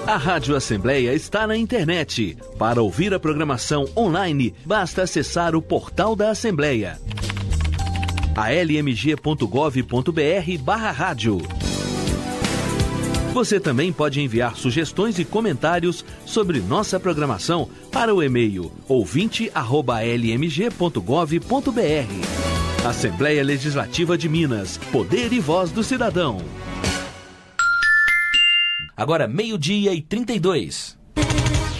A Rádio Assembleia está na internet. Para ouvir a programação online, basta acessar o portal da Assembleia. almg.gov.br/rádio. Você também pode enviar sugestões e comentários sobre nossa programação para o e-mail ouvinte@lmg.gov.br. Assembleia Legislativa de Minas. Poder e voz do cidadão. Agora 12:32.